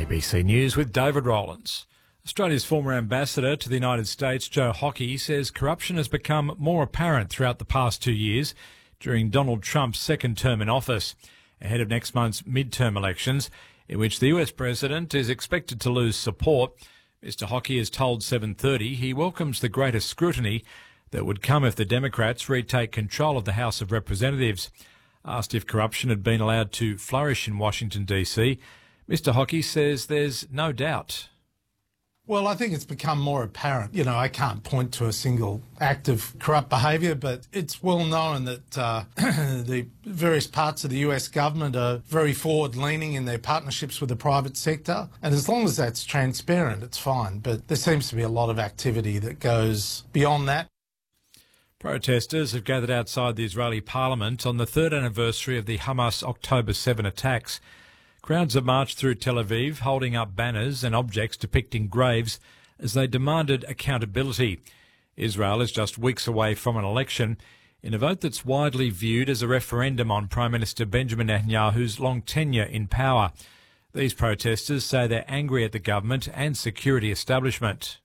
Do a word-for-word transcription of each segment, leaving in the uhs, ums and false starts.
A B C News with David Rowlands. Australia's former ambassador to the United States, Joe Hockey, says corruption has become more apparent throughout the past two years during Donald Trump's second term in office, ahead of next month's midterm elections, in which the U S president is expected to lose support. Mister Hockey has told seven thirty he welcomes the greater scrutiny that would come if the Democrats retake control of the House of Representatives. Asked if corruption had been allowed to flourish in Washington, D C, Mister Hockey says there's no doubt. Well, I think it's become more apparent. You know, I can't point to a single act of corrupt behaviour, but it's well known that uh, the various parts of the U S government are very forward-leaning in their partnerships with the private sector. And as long as that's transparent, it's fine. But there seems to be a lot of activity that goes beyond that. Protesters have gathered outside the Israeli parliament on the third anniversary of the Hamas October seventh attacks. Crowds have marched through Tel Aviv, holding up banners and objects depicting graves as they demanded accountability. Israel is just weeks away from an election in a vote that's widely viewed as a referendum on Prime Minister Benjamin Netanyahu's long tenure in power. These protesters say they're angry at the government and security establishment.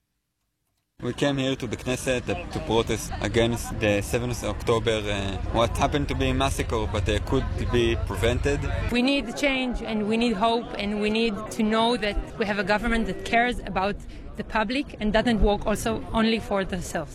We came here to the Knesset to protest against the seventh of October, uh, what happened to be a massacre, but uh, could be prevented. We need change and we need hope, and we need to know that we have a government that cares about the public and doesn't work also only for themselves.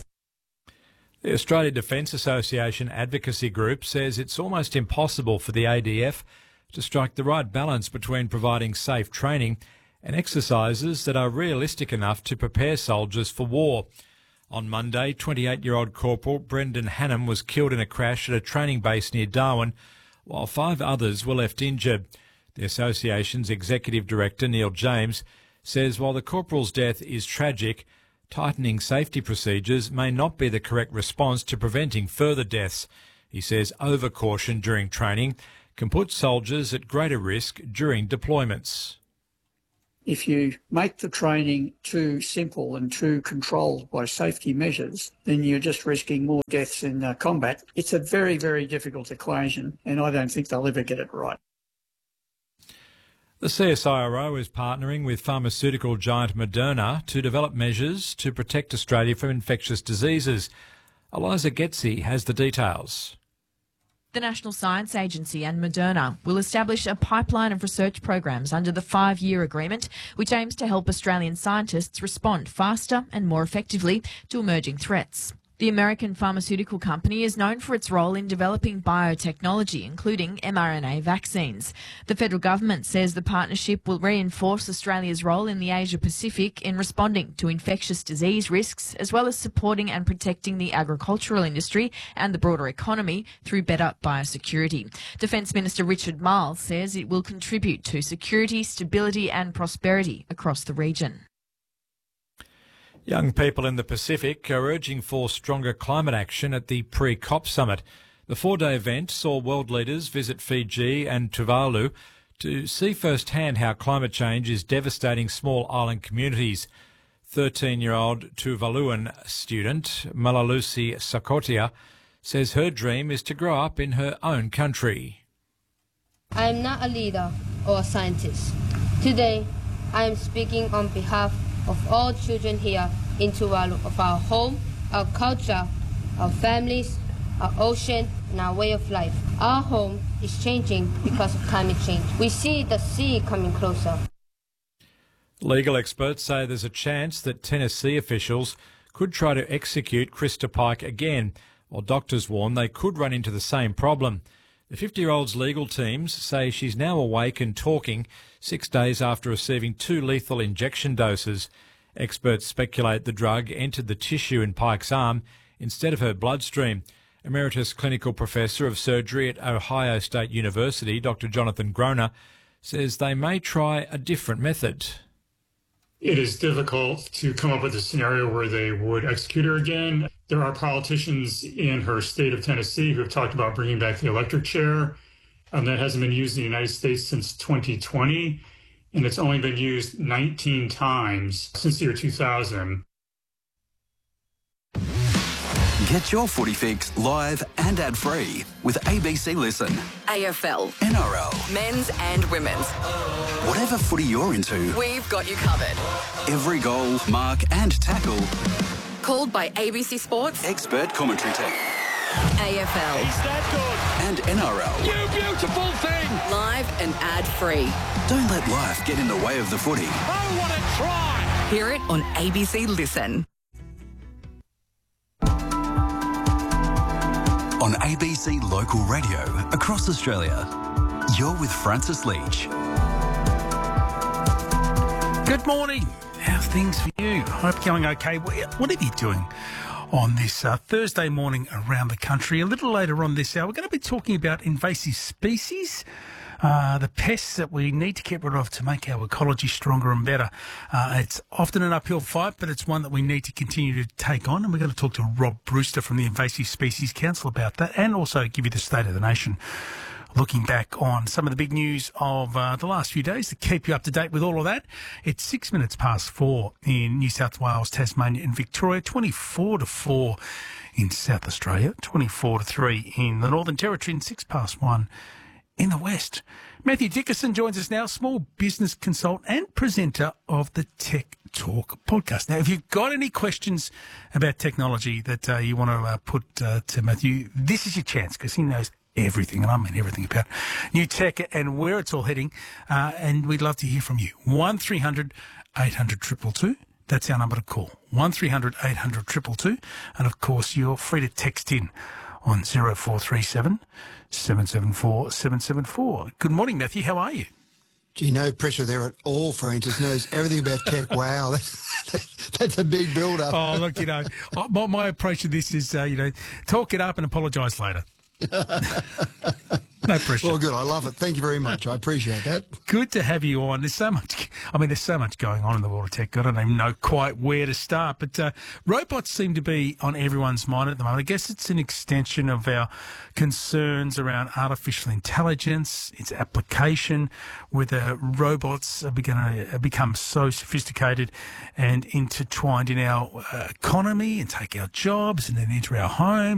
The Australia Defence Association advocacy group says it's almost impossible for the A D F to strike the right balance between providing safe training and exercises that are realistic enough to prepare soldiers for war. On Monday, twenty-eight-year-old Corporal Brendan Hannam was killed in a crash at a training base near Darwin, while five others were left injured. The association's executive director, Neil James, says while the corporal's death is tragic, tightening safety procedures may not be the correct response to preventing further deaths. He says over-caution during training can put soldiers at greater risk during deployments. If you make the training too simple and too controlled by safety measures, then you're just risking more deaths in uh, combat. It's a very, very difficult equation, and I don't think they'll ever get it right. The C S I R O is partnering with pharmaceutical giant Moderna to develop measures to protect Australia from infectious diseases. Eliza Getzi has the details. The National Science Agency and Moderna will establish a pipeline of research programs under the five-year agreement, which aims to help Australian scientists respond faster and more effectively to emerging threats. The American pharmaceutical company is known for its role in developing biotechnology, including mRNA vaccines. The federal government says the partnership will reinforce Australia's role in the Asia-Pacific in responding to infectious disease risks, as well as supporting and protecting the agricultural industry and the broader economy through better biosecurity. Defence Minister Richard Marles says it will contribute to security, stability and prosperity across the region. Young people in the Pacific are urging for stronger climate action at the pre-COP summit. The four-day event saw world leaders visit Fiji and Tuvalu to see firsthand how climate change is devastating small island communities. thirteen-year-old Tuvaluan student Malalusi Sakotia says her dream is to grow up in her own country. I am not a leader or a scientist. Today, I am speaking on behalf of all children here in Tuvalu, of our home, our culture, our families, our ocean, and our way of life. Our home is changing because of climate change. We see the sea coming closer. Legal experts say there's a chance that Tennessee officials could try to execute Krista Pike again, while doctors warn they could run into the same problem. The fifty-year-old's legal teams say she's now awake and talking six days after receiving two lethal injection doses. Experts speculate the drug entered the tissue in Pike's arm instead of her bloodstream. Emeritus Clinical Professor of Surgery at Ohio State University, Doctor Jonathan Groner, says they may try a different method. It is difficult to come up with a scenario where they would execute her again. There are politicians in her state of Tennessee who have talked about bringing back the electric chair. Um, that hasn't been used in the United States since twenty twenty, and it's only been used nineteen times since the year two thousand. Get your footy fix live and ad-free with A B C Listen. A F L, N R L, men's and women's. whatever footy you're into, We've got you covered. every goal, mark and tackle, Called by A B C Sports, expert commentary team, A F L, Is that and N R L. good? You beautiful thing! live and ad-free. Don't let life get in the way of the footy. Oh, what a try! Hear it on A B C Listen. On A B C Local Radio across Australia, you're with Francis Leach. Good morning. How's things for you? Hope you're going okay. Whatever you're doing on this uh, Thursday morning around the country. A little later on this hour, we're going to be talking about invasive species, uh, the pests that we need to get rid of to make our ecology stronger and better. Uh, it's often an uphill fight, but it's one that we need to continue to take on. And we're going to talk to Rob Brewster from the Invasive Species Council about that, and also give you the state of the nation, looking back on some of the big news of uh, the last few days to keep you up to date with all of that. It's six minutes past four in New South Wales, Tasmania and Victoria, twenty-four to four in South Australia, twenty-four to three in the Northern Territory, and six past one in the West. Matthew Dickerson joins us now, small business consultant and presenter of the Tech Talk podcast. Now, if you've got any questions about technology that uh, you want to uh, put uh, to Matthew, this is your chance, because he knows everything, and I mean everything about new tech and where it's all heading, uh, and we'd love to hear from you. one three hundred eight hundred two two two. That's our number to call. one three hundred eight hundred two two two. And, of course, you're free to text in on zero four three seven seven seven four seven seven four. Good morning, Matthew. How are you? Gee, no pressure there at all. Francis knows everything about tech. Wow, that's, that's a big build-up. Oh, look, you know, my, my approach to this is, uh, you know, talk it up and apologise later. No pressure. Well, good. I love it. Thank you very much. I appreciate that. Good to have you on. There's so much, I mean, there's so much going on in the world of tech. I don't even know quite where to start, but uh, robots seem to be on everyone's mind at the moment. I guess it's an extension of our concerns around artificial intelligence, its application, whether robots are going to become so sophisticated and intertwined in our uh, economy and take our jobs and then enter our homes.